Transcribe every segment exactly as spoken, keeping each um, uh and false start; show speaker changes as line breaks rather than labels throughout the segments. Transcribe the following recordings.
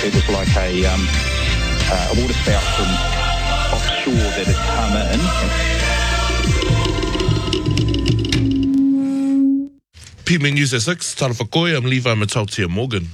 It was like a, um, uh, a water spout from offshore that had come in.
P M News at six, Tara Whakoe, I'm Levi Matautia Morgan.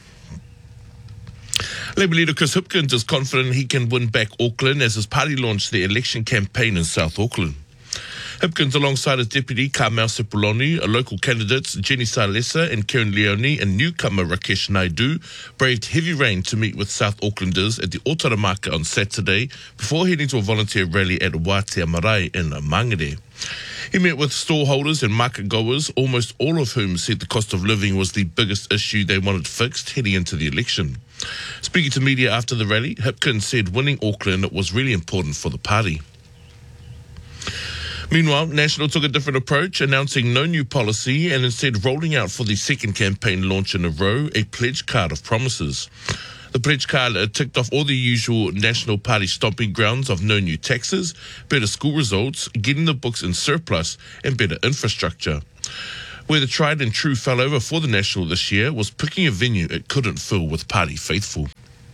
Labour leader Chris Hipkins is confident he can win back Auckland as his party launched their election campaign in South Auckland. Hipkins, alongside his deputy Carmel Sepuloni, local candidates Jenny Salesa and Karen Leone, and newcomer Rakesh Naidu, braved heavy rain to meet with South Aucklanders at the Otara Market on Saturday before heading to a volunteer rally at Wātea Marae in Mangere. He met with stallholders and market goers, almost all of whom said the cost of living was the biggest issue they wanted fixed heading into the election. Speaking to media after the rally, Hipkins said winning Auckland was really important for the party. Meanwhile, National took a different approach, announcing no new policy and instead rolling out for the second campaign launch in a row a pledge card of promises. The pledge card ticked off all the usual National Party stomping grounds of no new taxes, better school results, getting the books in surplus and better infrastructure. Where the tried and true fell over for the National this year was picking a venue it couldn't fill with party faithful.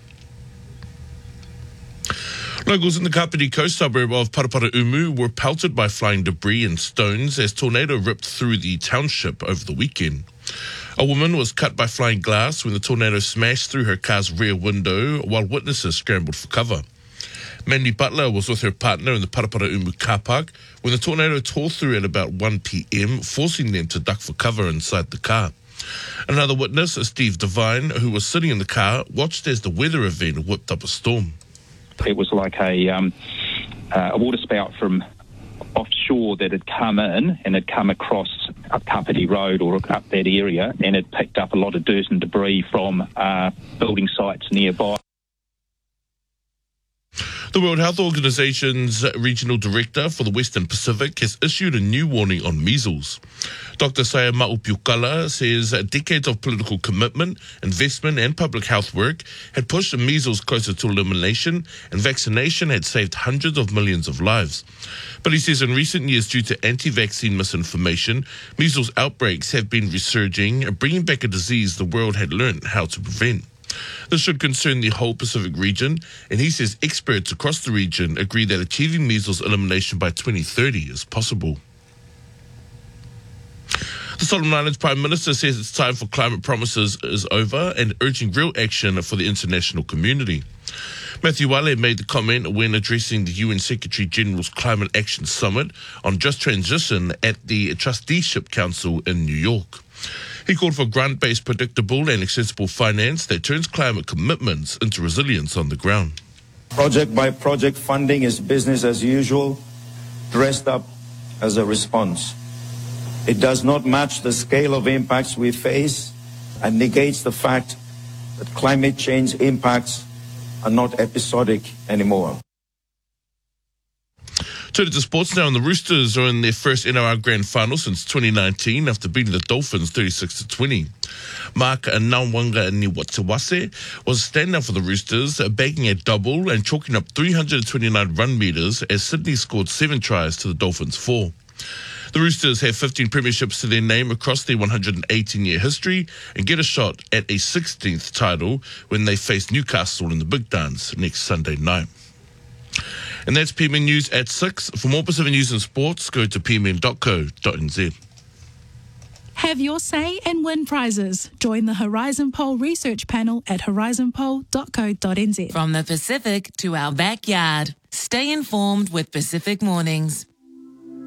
Locals in the Kapiti Coast suburb of Paraparaumu were pelted by flying debris and stones as tornado ripped through the township over the weekend. A woman was cut by flying glass when the tornado smashed through her car's rear window while witnesses scrambled for cover. Mandy Butler was with her partner in the Paraparaumu car park when the tornado tore through at about one p.m, forcing them to duck for cover inside the car. Another witness, Steve Devine, who was sitting in the car, watched as the weather event whipped up a storm.
It was like a, um, uh, a water spout from offshore that had come in and had come across up Kapiti Road or up that area, and it picked up a lot of dirt and debris from uh, building sites nearby.
The World Health Organization's regional director for the Western Pacific has issued a new warning on measles. Doctor Saya Maupiukala says decades of political commitment, investment and public health work had pushed measles closer to elimination, and vaccination had saved hundreds of millions of lives. But he says in recent years, due to anti-vaccine misinformation, measles outbreaks have been resurging, bringing back a disease the world had learned how to prevent. This should concern the whole Pacific region, and he says experts across the region agree that achieving measles elimination by twenty thirty is possible. The Solomon Islands Prime Minister says it's time for climate promises is over and urging real action for the international community. Matthew Wale made the comment when addressing the U N Secretary General's Climate Action Summit on just transition at the Trusteeship Council in New York. He called for grant-based, predictable and accessible finance that turns climate commitments into resilience on the ground.
Project-by-project funding is business as usual, dressed up as a response. It does not match the scale of impacts we face and negates the fact that climate change impacts are not episodic anymore.
Turning to sports now, and the Roosters are in their first N R L Grand Final since twenty nineteen after beating the Dolphins thirty-six to twenty. Mark Nauwanga Niwatawase was standout for the Roosters, bagging a double and chalking up three hundred twenty-nine run meters as Sydney scored seven tries to the Dolphins' four. The Roosters have fifteen premierships to their name across their one hundred eighteen-year history and get a shot at a sixteenth title when they face Newcastle in the Big Dance next Sunday night. And that's P M N News at six. For more Pacific news and sports, go to p m n dot co dot n z.
Have your say and win prizes. Join the Horizon Poll research panel at horizon poll dot co dot n z.
From the Pacific to our backyard. Stay informed with Pacific Mornings.